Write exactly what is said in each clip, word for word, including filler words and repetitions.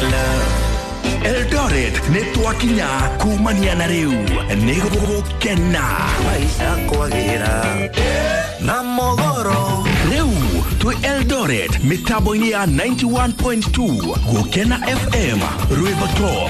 love. Eldoret netwakinya kumania na riu nego kena maisha kwagira na mogoro riu tu Eldoret mitabo ini ya ninety-one point two Gukena F M River Club.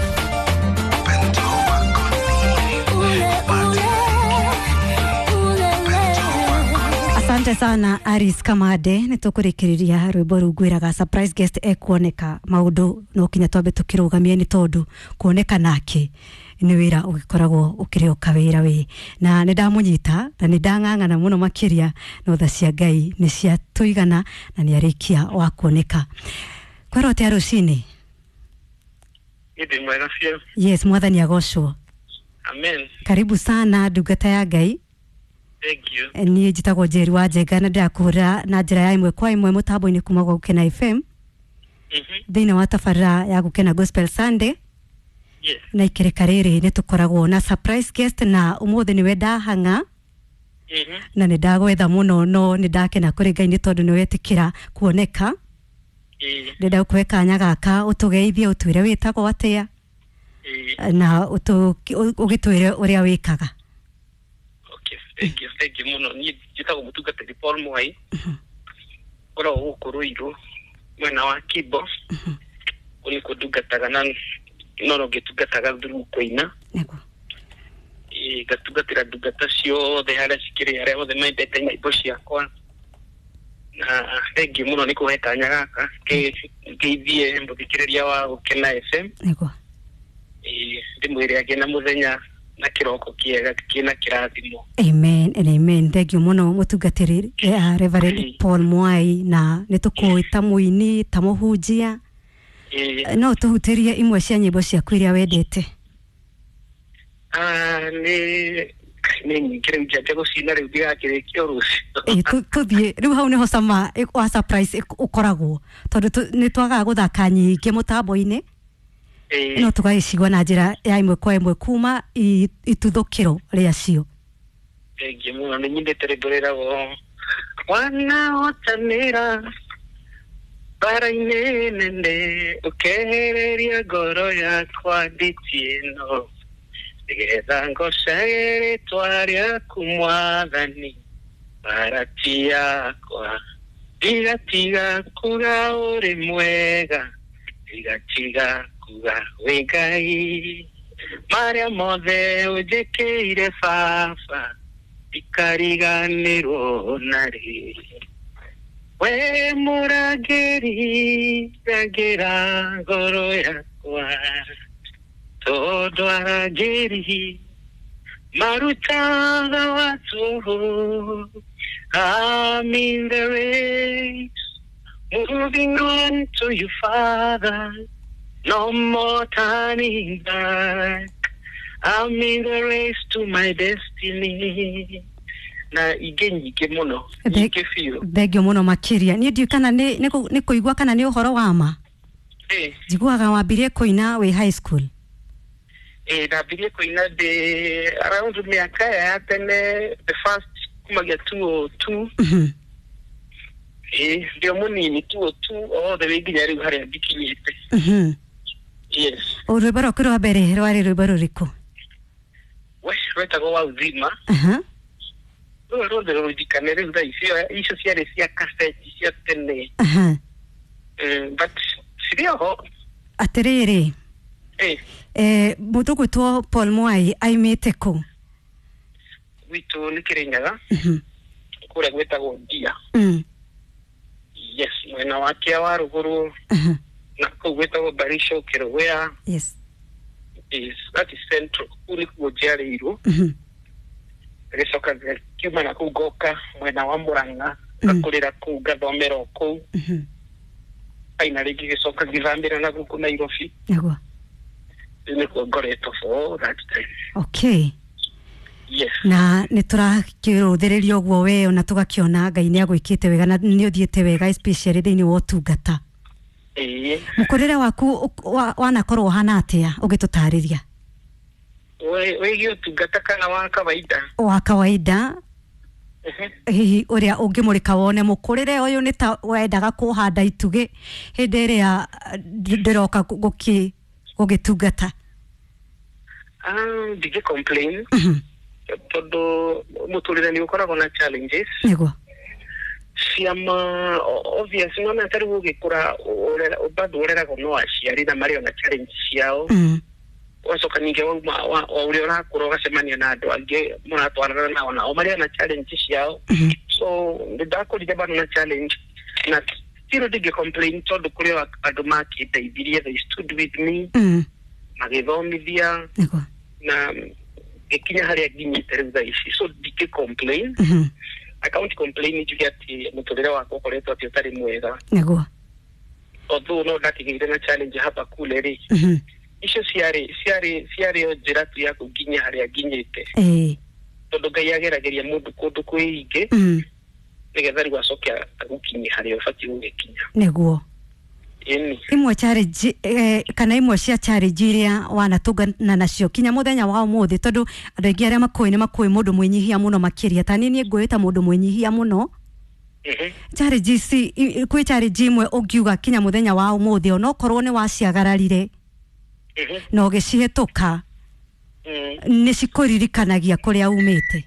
Asante sana Aris Kamade nitukurikiriria rwimbo rugwiraga surprise guest ekuoneka maundu no kinya twambe tukirugamia ni tondu kuoneka nake ni wira ugikoragwo ukirioka wira we na nindamunyita na nindang'ang'ana muno makiria no tha cia Ngai ni cia tuigana na ni arikia wa kuoneka kwarote arucini. Idi mwega fio. Yes, mwathani agocwo. Amen. Karibu sana ndungata ya Ngai. Thank you. Ni jitagwo Njeri wa Njenga na ndakura na njira ya imwe kwa imwe mutambo-ini kuma gwa Gukena F M. Mhm. Thina wa tabarĩra ya Gukena Gospel Sunday. Yes. Na ikereka riri ni tukoragwo na surprise guest na umuthi ni we ndahanga. Mhm. Na ni ndagwetha muno no ni ndakena kuri Ngai ni tondu ni wetikira kuoneka. Eh. Ndenda kweka nyagaka utugeithie utwire witagwo atia. Eh. Na utu ugitwire uria wikaga. Thank you, thank you muno. Ni jita gutugata ri Paul Mwai. Mhm. Ora ukuruiru mwana wa Kibo. Mhm. Uni kudugataga nan noro getugataga through koina. Nego. E gatugatira dugatasio de hala sikire yare o de mente tenga iboshi yakwa. Na thank you muno niko heta nyagaka ke ke vie mbukireria wa Gukena F M. Nego. E ndimwire agena muthenya na kiroko kiega kina kirathimo. Amen and amen. Thank you muno mutungatiri ya Reverend Paul Mwai na nitukuita muini tamuhujia. Eh. No tuhutirie imwe cia nyimbo cia kwiria wendete. Ah ni ni kire jaje go sina ri dia kire kiorusi. Eh tuthie riu hau niho sama wa surprise ukoragwo tondu ni twaga guthaka nyingi mutambo-ini. Eh. No tugaicigwa na njira ya imwe kwa imwe kuma ituthukiro ria cio. Thank you muno ni nyinde tereborera go wana otanira para inene ukehereria goro ya kwa ditino Sigeza ngoshere twaria kumwathani para tia kwa tiga tiga kuga uri mwega tiga tiga kuga wegai Maria mothe ujekeire fafa ikariganirwo nari we murageri ragira ngoro yakwa todo arageri marutaga watu I'm in the race moving on to you Father no more turning back I'm in the race to my destiny na igenyi kemono ikefio thegio muno makiria ni ndio kana ni ni kuigwa kana ni uhoro wa ma eh jiguaga wambirie kuina we high school eh nabirie kuina de around miaka ya tene the first kumagia two oh two mhm eh ndio munini two oh two all the way ginyari hari bikinyete mhm yes urubaro kiro abere rwari rubaro riko we reta go wa uzima aha no ro de rojikanere nda isio isio sia sia cassette sia tene aha eh but sirio aterere eh eh mutugo to Paul Mwai aimete ko witu nikirenyaga mhm kure gweta go dia mhm yes mwena wake wa ruguru aha na kugweta go barisho kirowea yes is that is central uli kujari hilo mhm resoka kiuma na kugoka mwena wa Murang'a Mhm. akurira ku gathomero ku mhm aina rigi gicoka githambira na guku Nairobi ego ni kugoreto for that time okay yes na niturakiruthirerio gwo we ona tugakiona Ngai ni agwikite wega na ni uthiete wega especially thini wa utungata eh mukurire waku wanakorwo hana atia ugitutariria we we hiyo tungata kana wa kawaida wa kawaida hihi uria ungimurika wone mukurire uyu ni ta wendaga kuhanda itugi hindi iria ndiroka guki gugitungata? Ah, did you complain? Todo muturire ni ukoragwo na challenges. Niguo. Ciama obvious no na tari gugikura urera ubadu urera ko no aciari na mari na challenges ciao. Wacoka ninge wa wa uri urakura ugasemania na andu angi muratwarana nao na o mari na challenges ciao. So ndidakurire bado na challenge na still did you complain todo kuri andu makiteithirie, they stood with me. Magithomithia. Niguo. Na ekinya haria ginyite rĩu thaa ici, so ndike complain. I can't complain to get muturire wako koretwo ati utari mwega. Niguo. Although no ndatigire na challenge hapa kule ri icio ciari ciari ciari o njira tu ya kuginya haria ginyite. Eh. Tondu Ngai agerageria mundu kundu kwingi nigetha riu acokia agukinyia haria ubati gugikinya. Niguo. Eni. Imwe challenge eh, kana imwe cia challenge iria wanatungana nacio kinya muthenya wa umuthi, tondu andu aingi aria makui ni makui mundu mwinyihia muno makiria, tani ni ngwita mundu mwinyihia muno. Mhm. Challenge si kwi challenge imwe ungiuga kinya muthenya wa umuthi ono korwo ni waciagararire no gicihituka ni cikuririkanagia kuria umite.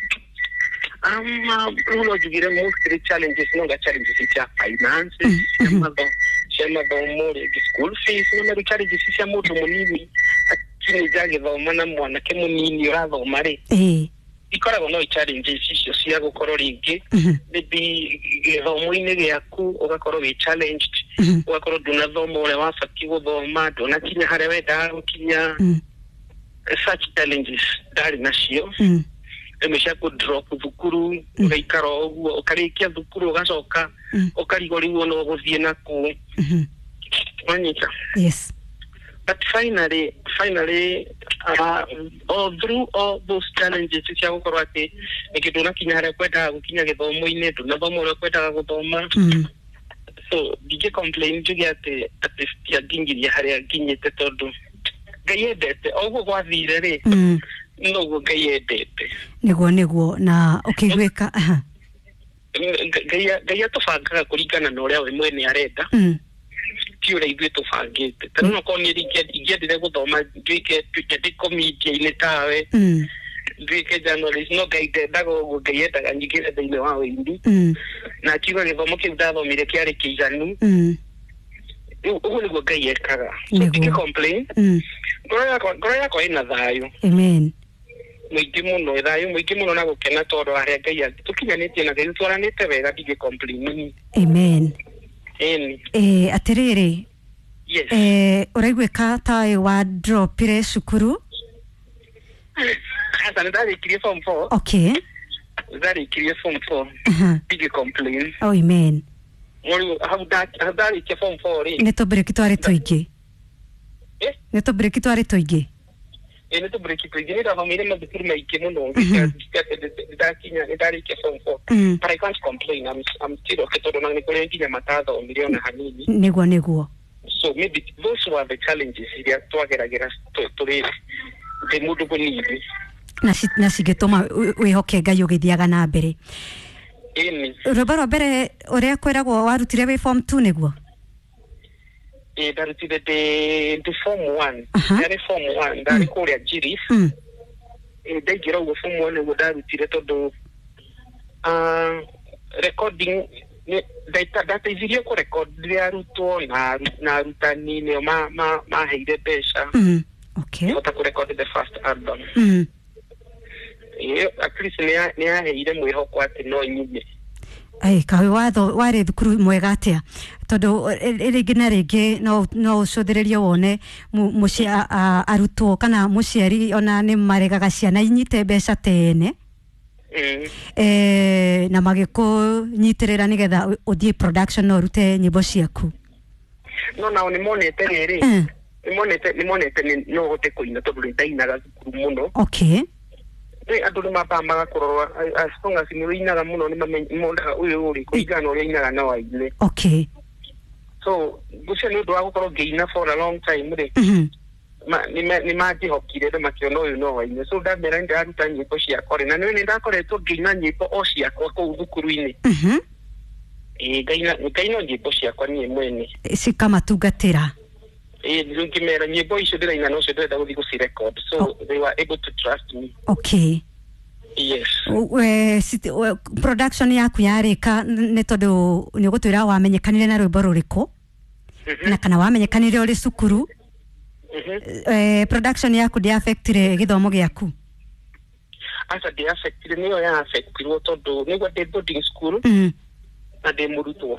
Um, uno jugire mostly challenges no ga challenges cia finances, chamado chamado more school fees no na challenges cia mundu munini akini jage thoma na mwana ke munini urathoma ri eh ikoragwo no challenges icio cia gukorwo ringi maybe githomo-ini giaku ugakorwo wi challenged, ugakorwo ndunathoma uria wabati guthoma, ndunakinya haria wendaga gukinya. Such challenges ndari nacio. Emesha ku drop thukuru ugaikara uguo ukarikia thukuru ugacoka ukarigoriwo no guthie naku. Wanyita. Yes. But finally finally uh, all through all those challenges cia gukorwo ati nikiduna kinya haria kwenda gukinya githomo-ini ndunathoma uria kwenda guthoma. So dije complain juge ati ati ya gingiria haria ginyite tondu Ngai endete oguo gwathire ri no Ngai endete. Niguo niguo na ukigwika Ngai Ngai atubangaga kuringana na uria we mwene arenda. Ti uria ithuĩ tubangite. Tano no ko ni ringe ingĩendire guthoma nduike twike comedian-ini tawe. Nduike journalist no Ngai ndendaga ũguo, Ngai endaga nyingĩre thĩinĩ wa wĩindi. Na akiuga gĩthomo kĩu ndathomire kĩarĩ kĩiganu. Uguo niguo Ngai ekaga. So ndike complain. Ngoro yakwa ngoro yakwa ina thayu. Amen. Muingi muno thayu muingi muno na gukena tondu haria Ngai tukinyanitie na Ngai twaranite wega ndike complain. Amen. Eni. Eh atiriri. Yes. Eh uraigwika ta wa dropire cukuru? Asa ndari kirie form four. Okay. Ndari kirie form four. Ndike complain. Oh amen. Mori how that ndari kirie form four ri. Neto break twari tuingi. Eh? Neto break twari tuingi. Eh neto break tuingi ni da family ma bitir mai ke muno. Ndakinya ndari kirie form four. But I can't complain. I'm I'm still okay to na nikole nginya mathatho milioni hanini. Niguo niguo. So maybe those were the challenges iria twageragera turi the mundu munini. Na si na sigituma wihoke Ngai ugithiaga na mbere. Eni. Robaro mbere uria kwiragwo warutire wi form two niguo? Eh ndarutire de de form one. Ndari form one ndari kuria Jirif. Eh ndagira ugo form one niguo ndarutire tondu ah recording data data izire ko record ya ruto na na rutani ne ma ma ma heide pesha. Okay. Ota ku record the first album. Eh at least ne ne heide mwiho kwa ati no nyime. Ai kawe watho wari thukuru mwega atia tondu ringi na ringi no no ucuthirerio wone muci arutwo kana muciari ona ni maregaga ciana inyite mbeca tene. Eh na magiko nyitirira nigetha uthie production no rute nyimbo ciaku. No na ni monete riri. Ni monete ni monete ni no hote kuina tondu ndainaga thukuru muno. Okay. Ni andu ni mapambaga kurorwa as long as ni winaga muno ni mamondaga uyu uri kuigana uri inaga na waile. Okay. So gucia ni ndu wa gukorwo ngiina for a long time ri. ma ni ni maji hokire na makiono uyu no waine so da mera nda ruta nyimbo cia kore na ni nda koretwo ngina nyimbo o cia kwa ku thukuru-ini mhm eh gaina gaina nyimbo cia kwa ni mwene cikamatungatira eh ngimera nyimbo icio ndiraina no cio ndenda guthi guci record so oh. They were able to trust me. Okay. Yes. We production yaku yarika ne tondu ni gutwira wamenyekanire na rwimbo ruriko na kana wamenyekanire uri cukuru eh production yaku di affectire githomo giaku asa di affectire niyo ya affectire tondu ni gwa de boarding school na de murutwo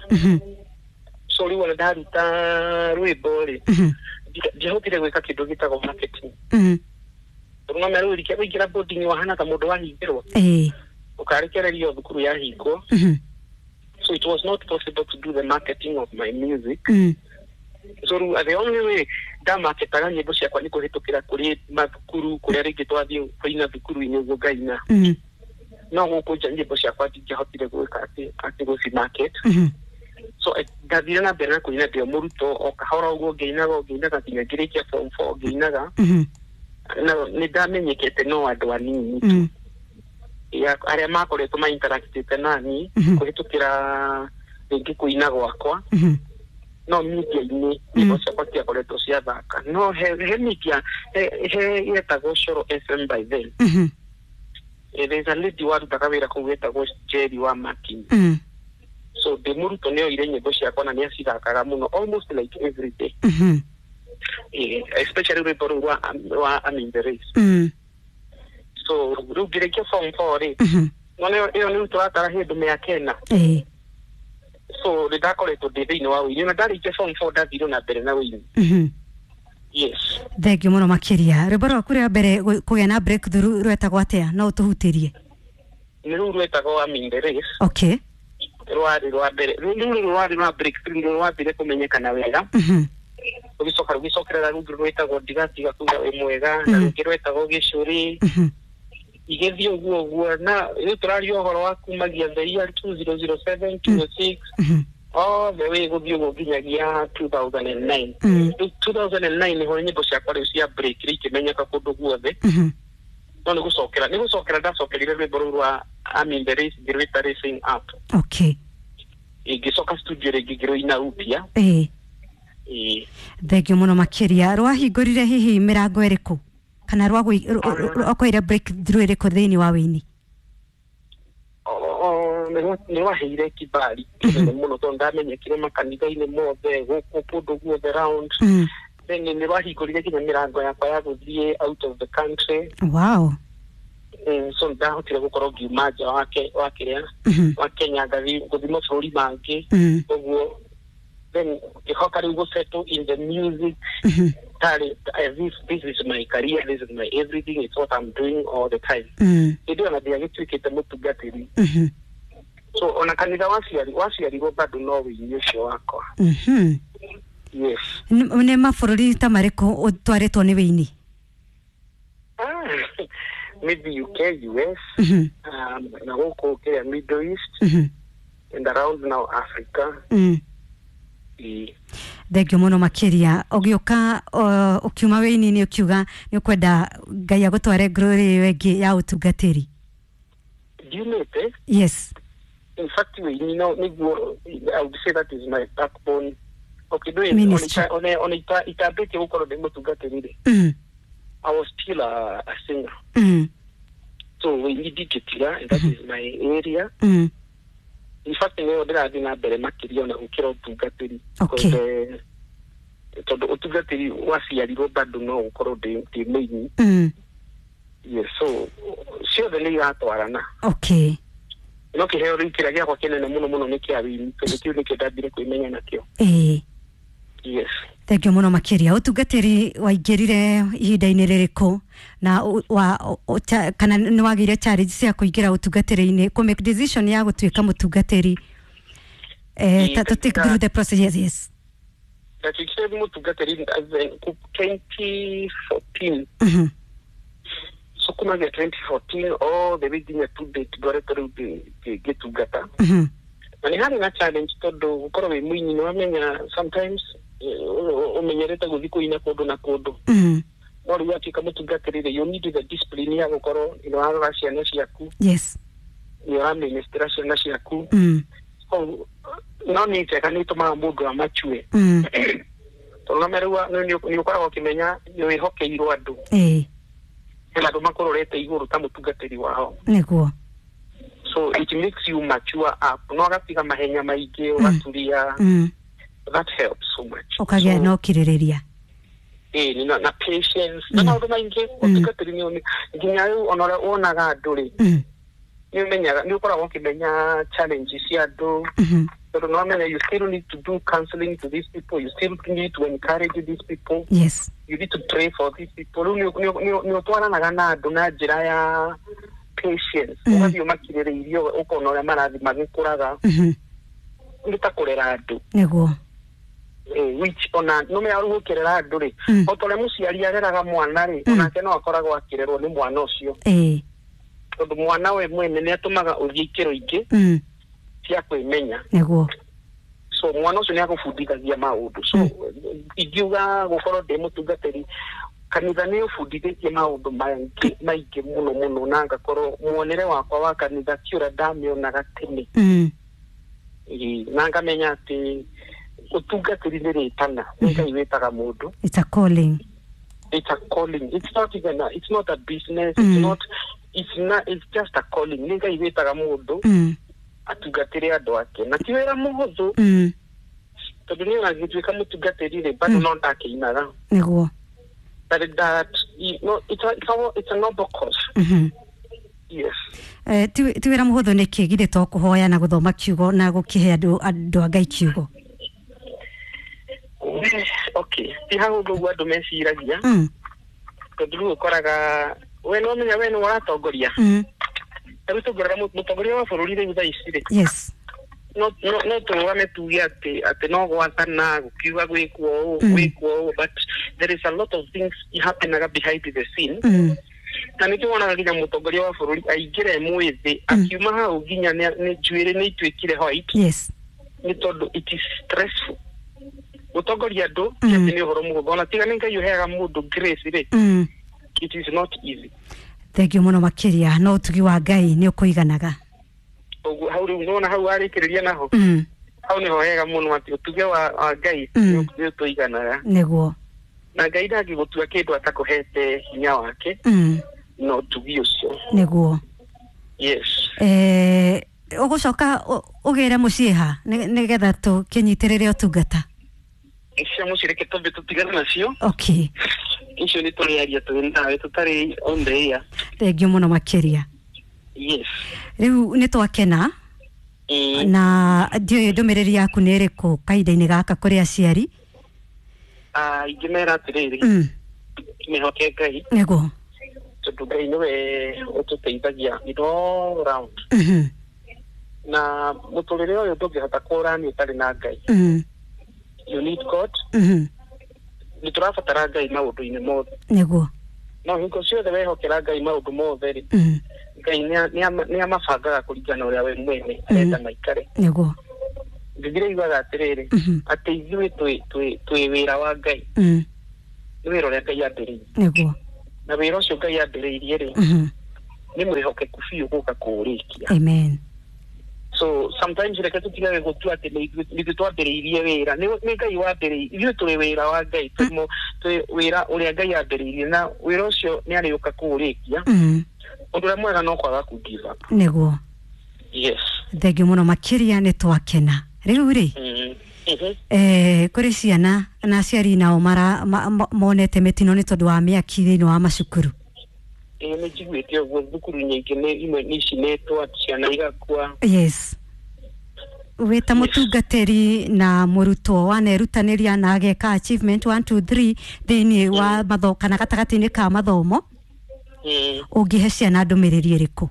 so ri wala daruta rwimbo ri ndihotire gwika kindu gitagwo marketing Runga meru rikia kuingira boarding wahana ka mundu wahingirwo eh ukarekererio thukuru ya hingo so it was not possible to do the marketing of my music so the only way da marketaga nyimbo ciakwa ni kuhitukira kuri mathukuru kuria ringi twathie kuina thukuru ini ugo gaina no guku nyimbo ciakwa ndingihotire gwika ati ati guci market so ndathire na mbere na kuina ndio muruto o kahora ugo ngeinaga ngeinaga nginya ngirikia form four ngeinaga no ni ndamenyekete no andu anini tu ya aria makoretwo ma interactive nani kuhitukira ringi kuina gwakwa no media ini ni ciakwa cia koretwo cia thaka no he he media he yetagwo Shoro F M by then it is a lady warutaga wira kuu wetagwo Jerry wa Martin so de muruto neo ire nyimbo ciakwa na ni acithakaga muno almost like every day eh especially with Borua wa I'm in the race mm so ru gireke form four eh no leo eo ni utwatara hindu me akena eh so the dakole to the no wa you na dari ke form four da video na bere na wini mhm yes thegio muno makiria riboro kuria bere kugia na breakthrough rwetagwo atia no utuhutirie ni ru rwetagwo I'm in the race okay rwari rwa bere ru rwari rwa breakthrough rwari kumenyekana wega mhm ugisoka ugisokera rungu rwetagwo ndigatiga kuga we mwega na rungu rwetagwo gicuri igethio guo guo na ri turario horo wa kumagia the year two thousand seven two thousand six oh the way guthio ginyagia two thousand nine two thousand nine ho nyimbo cia kwari cia break ri kimenyeka kundu guothe no ni gusokera ni gusokera ndasokerire rwimbo rwa I'm in the race girita racing up okay igisoka studio regigiro ina upya eh eh thegio muno makiria rwahingurire hihi mirango eriku kana rwa okoira breakthrough eriku thiini wa wini oh ni wahire kibali muno to ndamenyekire makanitha-ini mothe guku kundu guothe round then ni wahingurire kinya mirango yakwa ya guthie out of the country wow so ndahotire gukorwo ngiumaja wake wakiria wa Kenya ngathi guthimo bũrũri mangĩ ũguo then ihoka riu go settle in the music tari as if this is my career, this is my everything, it's what I'm doing all the time ndio na dia gitwikite mutungatiri so ona kanitha waciari waciari go bado no winyo cio wakwa mhm yes ne mabũrũri ta mariko utwaretwo ni wini maybe U K, U S, mm-hmm. um, na huko kile Middle East, mm-hmm. and around now Africa. Mm. E... Thegio muno makiria ogioka uh, ukiuma wini ni ukiuga ni ukwenda Ngai agutware glory wengi ya utungatiri. Do you know it? Yes. In fact, we you know I would say that is my backbone. Okay, do it on on on ita ita beke ukoro de mutungatiri. Mhm. I was still a, a singer. Mm. So we needed to tira, and that mm-hmm. is my area. Mm. In fact, you know, there are been a better material na ukiro tugatiri. Okay. So the tugatiri wasi ya libo bado no ukoro de de main. Mm. Yes, so sure the ni ato arana. Okay. No ke heo rikira ya kwa kene na muno muno ni kia wi, so ke ni ke dadire ko imenya na kio. Eh. Yes. Thegio muno makiria utungatiri waingirire ihinda-ini ririko na wa kana ni wagire challenge cia kuingira utungatiri-ini ku make decision ya gutwika mutungatiri eh to take through the process. Yes, yes. That we said mutungatiri in twenty fourteen. Mhm. So kuma ge twenty fourteen all the beginning to the laboratory to get to gata. Mhm. Ani hari na challenge todo ukoro we mwinyi no amenya sometimes umenyereta guthi kuina kundu na kundu no riu atika mutungatirire you need the discipline ya gukoro ino arora ciana ciaku yes ni administra ciana ciaku mm so no ni teka ni tuma mundu amachue mm to no merua ni ni ukora ukimenya ni wihokeirwo andu eh ela ndo makororete iguru ta mutungatiri wao niguo so it makes you mature up no agatiga mahenya maingi ugaturia mm that helps so much ukagia no kiririria eh ni na, na patience mm. na maundu maingi mutungatiri ni oni nginya yu onora onaga anduri mm ni menya ni ukora ukimenya challenges ya andu mhm so no menya you still need to do counseling to these people you still need to encourage these people yes you need to pray for these people ni ni ni utwaranaga na andu na njira ya patience ugathio makiriririo ukona ria marathi magikuraga mhm nditakurera andu niguo eh which ona no me aru gukirera andu ri Mm. otore muciari areraga mwana ri Mm. onake no akoragwo akirerwo ni mwana ucio eh tondu mwana we mwene ni atumaga uthie ikiro ingi mm cia kwimenya niguo so mwana ucio ni agufundithagia maundu so Mm. ingiuga gukorwo ndi mutungatiri kanitha ni ufundithitie maundu maingi maingi muno muno na ngakorwo muonere wakwa wa kanitha kiura ndamionaga tene mm Ii, na ngamenya ati utungatiri ni ritana ngai witaga mundu it's a calling it's a calling it's not even a, it's not a business Mm. it's not it's not it's just a calling ngai witaga mundu mm atungatire andu ake na tiwera muhuthu mm tondu ni unagituika mutungatirire bado no ndakiinaga niguo but that you know it's a, it's a, it's a noble cause mhm yes eh tiwira muhuthu ni kigire to kuhoya na guthoma kiugo na gukihe andu andu angai kiugo okay ti hau ndugu andu meciragia mm tondu riu ukoraga we no menya we ni waratongoria mm riu tungorera mutongoria wa bururi riu thaa ici ri yes no no no turugame tuge ati ati no gwatana gukiuga gwikwo Mm. gwikwo but there is a lot of things happening behind the scene mm na nĩ tuonaga nginya mutongoria wa bururi aingire mwithi akiuma hau nginya ni njuire ni itwikire white yes ni tondu it is stressful mutongoria andu Mm. ati ni uhoro muhuthu ona tiga ni ngai uheaga mundu grace ri mm it is not easy thank you muno makiria no tugi wa ngai ni ukuiganaga ugu hau riu nona hau arikiriria naho mm hau ni hoega muno ati utuge wa, wa ngai Mm. ni utuiganaga niguo na ngai ndangigutua kindu atakuhete hinya wake mm no tugi ucio niguo yes eh ugucoka ugire mucieha nigetha tukinyitirire utungata icio mucireke tumbe tutigana nacio okay icio ni turiaria turi nawe tutari on the air thank you muno makiria yes riu ni twakena mm. na ndio ndumiriri yaku ni iriku kahinda-ini gaka kuri aciari ah ingimera atiriri mm nihoke ngai niguo tondu ngai niwe ututeithagia in all round mhm na muturire uyu ndungihota kurani utari na ngai mhm you need god mhm ni turabatara ngai maundu-ini mothe niguo no hingo ciothe wehokera ngai maundu mothe ri mhm ngai ni amabangaga kuringana uria we mwene arenda maikare niguo Biblia iugaga atiriri mhm ati ithuĩ twi twi twi wira wa ngai mhm ni wira uria ngai ambiriirie niguo na wira ucio ngai ambiriirie ri mhm ni mwihokeku biũ guka kuurikia amen so sometimes reke tutigage gutua ati ni twambiriirie wira ni ni ngai wambiriirie ithuĩ turi wira wa ngai tumo twi wira uria ngai ambiriirie na wira ucio ni ariuka kuurikia mhm undu uria mwega no kwaga ku give up niguo yes thank you muno makiria ni twakena riu ri mm mhm eh kuri ciana na aciari nao mara monete mitino ni tondu wa miaki thiini wa macukuru eh ni njiguite uguo thukuru nyingi ni imwe ni cinetwo ciana igakua yes wita mutungatiri na murutwo wanerutaniria na ageka achievement one two three thiini wa matho kana gatagati-ini ka mathomo mm ungihe ciana ndumiriri iriku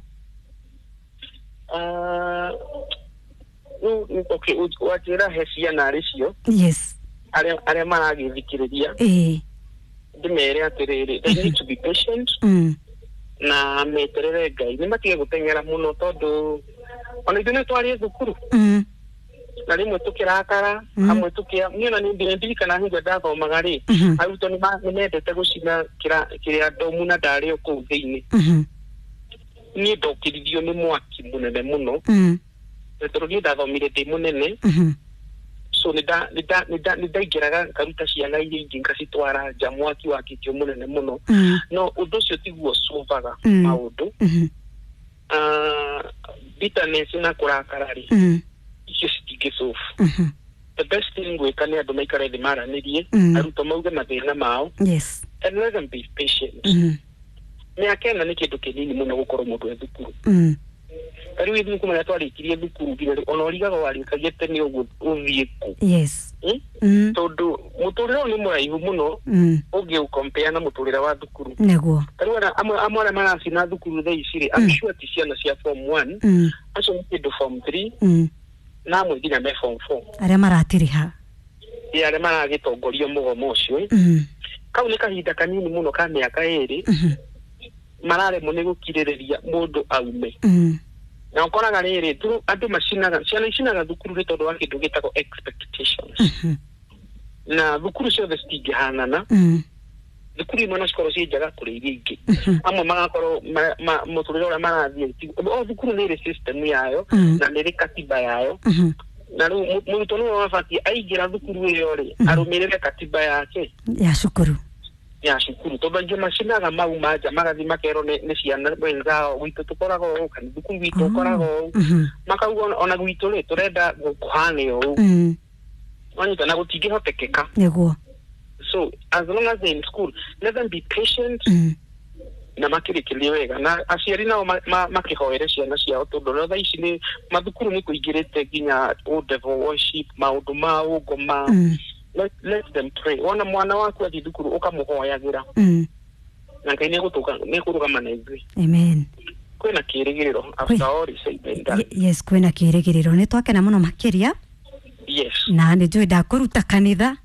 ah no okay wajira he ciana ricio yes aria aria maragithikiriria eh ndimere atiriri they need to be patient mm na meterere ngai ni matige gutengera muno tondu ona ithuĩ nĩ twarie thukuru mm na rimwe tukirakara amwe tukia niona ni ndirikana hingo ndathomaga ri aruto ni mendete gucina kira kiria ndomuna ndari ku thiini ni ndokiririo ni mwaki munene muno tondũ ni ndathomire ndi munene so nida nida nida nidaigiraga karuta ciana iria ingĩ ngacitwara nja mwaki wakitio munene muno no ũndũ ũcio tiguo covaga maũndũ bitterness na kurakara ri icio citingĩsolve the best thing gwĩka nĩ andũ maikare thĩ maranĩrie arutwo mauge mathĩna mao yes and let them be patient mĩaka ĩna nĩ kĩndũ kĩnini mũno gũkorwo mũndũ e thukuru kariu ithuĩ kumenya twarĩkirie thukuru nginya ona ũrigaga warĩkagia tene ũguo ũthiĩ kũ yes tondũ mũtũrĩre ũyũ nĩ mũraihu mũno ũngĩũcompare na mũtũrĩre wa thukuru nĩguo kariu amwe amwe arĩa maracina thukuru thaa ici rĩ I'm sure ti ciana cia form one acio nĩ kĩndũ form three na amwe nginya me form four arĩa maratiriha ĩ arĩa maragĩtongoria mũgomo ũcio kau nĩ kahinda kanini mũno ka mĩaka ĩrĩ mararemwo nĩ gũkirĩrĩria mũndũ aume na ũkoraga rĩrĩ andũ macinaga ciana icinaga thukuru nĩ tondũ wa kĩndũ gĩtagwo expectations na thukuru ciothe citingĩhanana thukuru imwe no cikorwo ciĩ njega kũrĩ iria ingĩ amwe magakorwo mũtũrĩre ũrĩa marathiĩ o thukuru nĩ ĩrĩ system yayo na nĩ ĩrĩ katiba yayo na rĩu mũrutwo nĩwe wabatiĩ aingĩra thukuru ĩyo rĩ arũmĩrĩre katiba yake ya cukuru ya cukuru tondũ angĩ macinaga mau manja magathiĩ makerwo nĩ ciana wenzao gwitũ tũkoragwo ũũ kana thukuru gwitũ ũkoragwo ũũ makauga ona gwitũ rĩ tũrenda kũhane ũũ wanyita na gũtingĩhotekeka nĩguo so as long as they're in school let them be patient na makĩrĩkĩrie wega na aciari nao makĩhoere ciana ciao tondũ no thaa ici nĩ mathukuru nĩ kũingĩrĩte nginya devil worship maũndũ ma ũngoma let let them pray ona mwana waku athi thukuru ukamũhoyagĩra na Ngai nĩ gũtũka nĩ kũrũgama na ithuĩ amen kwĩna kĩrĩgĩrĩro after all is said and done yes kwĩna kĩrĩgĩrĩro nĩ twakena mũno makĩria yes na nĩ njũĩ ndakũruta kanitha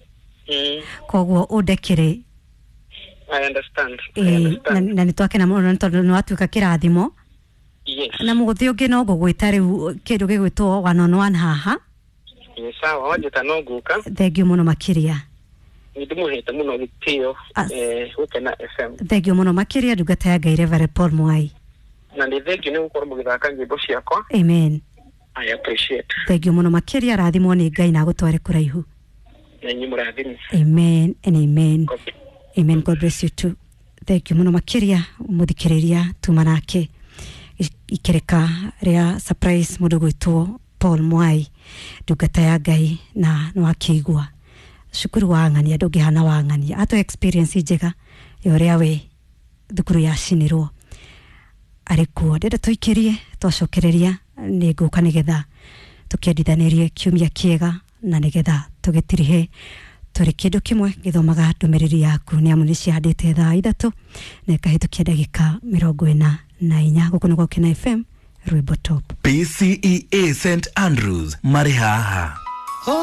koguo ũndekere I understand I understand na nĩ twakena mũno tondũ nĩ watuĩka kĩrathimo yes na mũgũthi ũngĩ no gũgwĩta rĩu kĩndũ gĩgwĩtwo one on one haha sawa wajeta no guka thengio mũno makĩria nĩndĩmũhete mũno gĩtĩo eh Gũkena F M thengio mũno makĩria ndungata ya Ngai Reverend Paul Mwai na nĩ thengio nĩ gũkorwo mũgĩthaka nyĩmbo ciakwa amen I appreciate thengio mũno makĩria rathimwo nĩ Ngai na gũtware kũraihu na nyinyi mũrathimwo amen and amen amen God bless you too thengio mũno makĩria mũthikĩrĩria tuma nake ikereka ria surprise mũndũ gwĩtwo Paul Mwai ndungata ya Ngai na no akĩigua cukuru wa ng'ania ndũngĩhana wa ng'ania ato experience njega yoria we thukuru ya cinirwo arikuo ndenda tũikĩrie twacokereria nĩ ngũka nĩgetha tũkĩendithanĩrie kiumia kĩega na nĩgetha tũgĩtirihe tũrĩ kĩndũ kĩmwe gĩthomaga ndũmĩrĩri yaku nĩ amu nĩ ciandĩte thaa ithatũ na ĩkahĩtũkia ndagĩka mĩrongo ĩna na inya gũkũ nĩ Gũkena F M Rwĩmbo Top P C E A Saint Andrews marĩ haha